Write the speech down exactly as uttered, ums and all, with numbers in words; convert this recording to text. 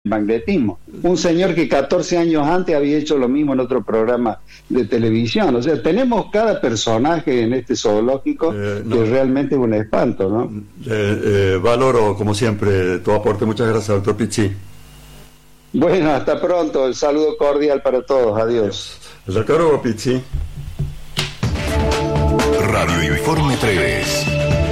magnetismo. Un señor que catorce años antes había hecho lo mismo en otro programa de televisión. O sea, tenemos cada personaje en este zoológico eh, no. que realmente es un espanto, ¿no? Eh, eh, valoro, como siempre, tu aporte. Muchas gracias, doctor Pichi. Bueno, hasta pronto. El saludo cordial para todos. Adiós. El doctor Pichi. Radio Informe tres.